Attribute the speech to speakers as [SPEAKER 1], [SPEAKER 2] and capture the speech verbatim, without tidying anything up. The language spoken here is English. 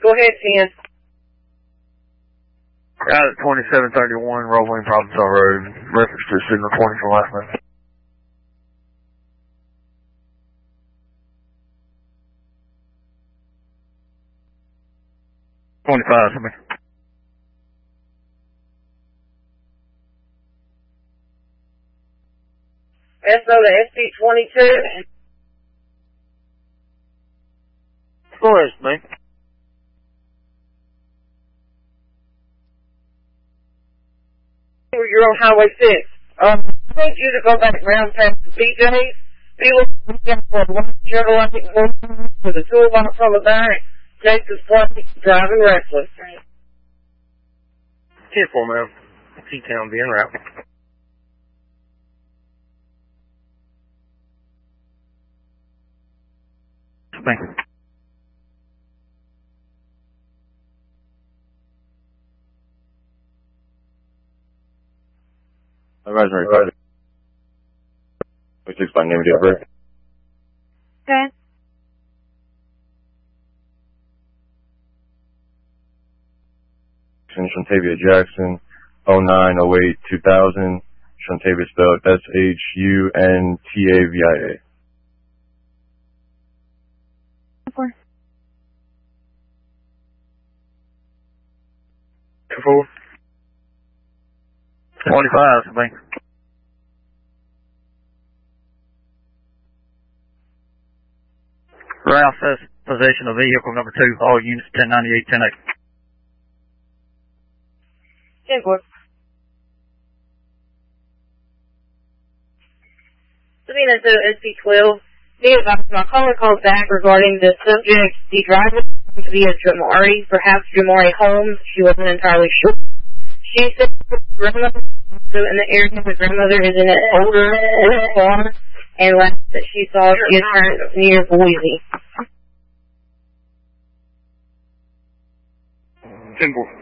[SPEAKER 1] Go ahead, Ken.
[SPEAKER 2] Got it, twenty-seven thirty-one, Rolling Provincetown Road. Reference to signal twenty from last minute. twenty-five, somebody.
[SPEAKER 1] S O to S D twenty-two.
[SPEAKER 2] Go ahead, man.
[SPEAKER 1] You're on Highway six. Um, I need you to go back around past the B J's. Be looking for a one Chevrolet with a toolbox on the back. Texas plate, driving reckless.
[SPEAKER 2] ten four, ma'am. T-Town being route. Thank you.
[SPEAKER 3] Rosemary, Rosemary. Which is by name of the birth.
[SPEAKER 4] Okay.
[SPEAKER 3] Shantavia Jackson, oh nine oh eight two thousand. Shantavia spelled S H U N T A V I A.
[SPEAKER 4] Four.
[SPEAKER 2] Two four. twenty-five, something. Ralph says possession of vehicle number two, all units ten ninety-eight, ten eight.
[SPEAKER 1] ten four. Sabina to S P twelve. Be advised, my caller called back regarding the subject. The driver seemed to be a Jamari, perhaps Jamari Holmes. She wasn't entirely sure. She said her grandmother so in the area. Her grandmother is in an older car, and last that she saw she had turned near Boise.
[SPEAKER 2] ten four.